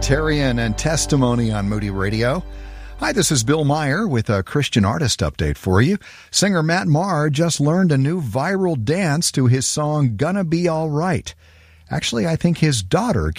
Tarian and Testimony on Moody Radio. Hi, this is Bill Meyer with a Christian artist update for you. Singer Matt Maher just learned a new viral dance to his song Gonna Be All Right. Actually, I think his daughter